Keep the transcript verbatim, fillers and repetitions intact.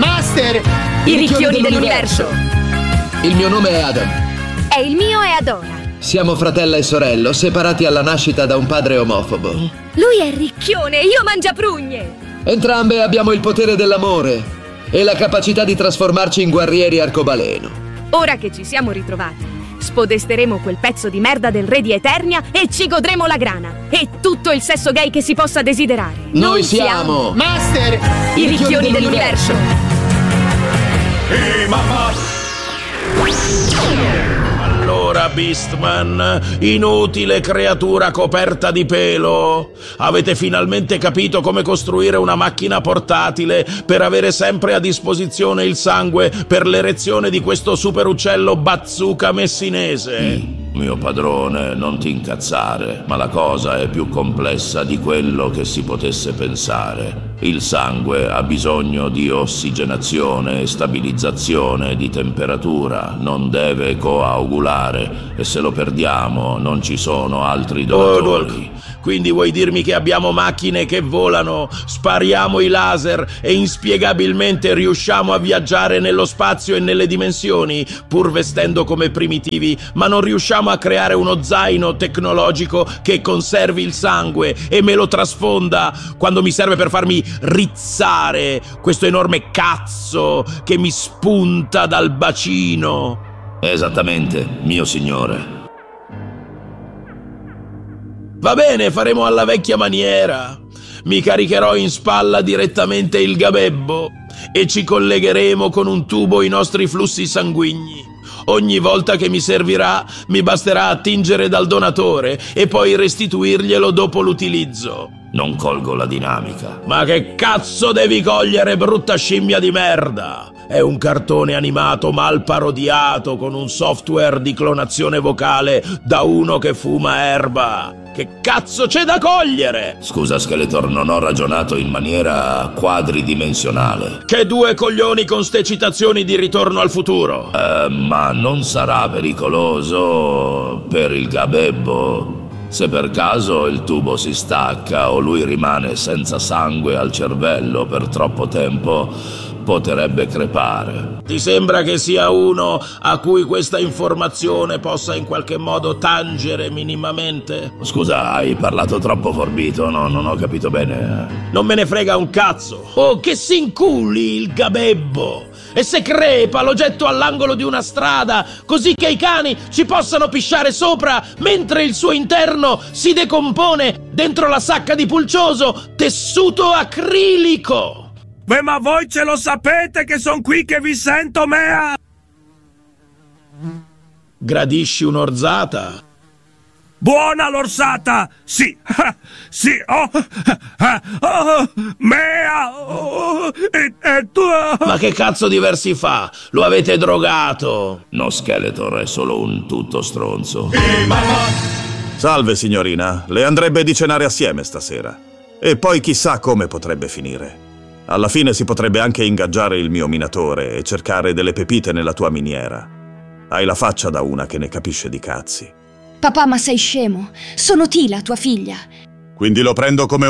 Master! I ricchioni dell'universo! Il mio nome è Adam. E il mio è Adora. Siamo fratello e sorello, separati alla nascita da un padre omofobo. Lui è ricchione e io mangiaprugne. Entrambe abbiamo il potere dell'amore e la capacità di trasformarci in guerrieri arcobaleno. Ora che ci siamo ritrovati, spodesteremo quel pezzo di merda del re di Eternia e ci godremo la grana e tutto il sesso gay che si possa desiderare. Noi, Noi siamo... siamo Master! i ricchioni dell'universo. Ehi, mamma! Allora, Beastman, inutile creatura coperta di pelo, avete finalmente capito come costruire una macchina portatile per avere sempre a disposizione il sangue per l'erezione di questo super uccello bazooka messinese? Mm, mio padrone, non ti incazzare, ma la cosa è più complessa di quello che si potesse pensare. Il sangue ha bisogno di ossigenazione e stabilizzazione di temperatura, non deve coagulare e se lo perdiamo non ci sono altri donatori. Oh, quindi vuoi dirmi che abbiamo macchine che volano, spariamo i laser e inspiegabilmente riusciamo a viaggiare nello spazio e nelle dimensioni, pur vestendo come primitivi, ma non riusciamo a creare uno zaino tecnologico che conservi il sangue e me lo trasfonda quando mi serve per farmi rizzare questo enorme cazzo che mi spunta dal bacino? Esattamente, mio signore. Va bene, faremo alla vecchia maniera. Mi caricherò in spalla direttamente il gabebbo e ci collegheremo con un tubo i nostri flussi sanguigni. Ogni volta che mi servirà, mi basterà attingere dal donatore e poi restituirglielo dopo l'utilizzo. Non colgo la dinamica. Ma che cazzo devi cogliere, brutta scimmia di merda? È un cartone animato mal parodiato con un software di clonazione vocale da uno che fuma erba. Che cazzo c'è da cogliere? Scusa, Skeletor, non ho ragionato in maniera quadridimensionale. Che due coglioni con ste citazioni di Ritorno al futuro. Eh, ma non sarà pericoloso per il gabebbo? Se per caso il tubo si stacca o lui rimane senza sangue al cervello per troppo tempo, potrebbe crepare. Ti sembra che sia uno a cui questa informazione possa in qualche modo tangere minimamente? Scusa, hai parlato troppo forbito, no, non ho capito bene. Non me ne frega un cazzo. Oh, che si inculi il gabebbo! E se crepa lo getto all'angolo di una strada, così che i cani ci possano pisciare sopra mentre il suo interno si decompone dentro la sacca di pulcioso tessuto acrilico. Beh, ma voi ce lo sapete che son qui che vi sento, mea! Gradisci un'orzata? Buona l'orsata! Sì! Sì! Oh! Oh! Mea! Oh, e, e tu... Ma che cazzo di versi fa? Lo avete drogato? No, Skeletor è solo un tutto stronzo. Salve, signorina. Le andrebbe di cenare assieme stasera. E poi chissà come potrebbe finire. Alla fine si potrebbe anche ingaggiare il mio minatore e cercare delle pepite nella tua miniera. Hai la faccia da una che ne capisce di cazzi. Papà, ma sei scemo? Sono Tila, tua figlia. Quindi lo prendo come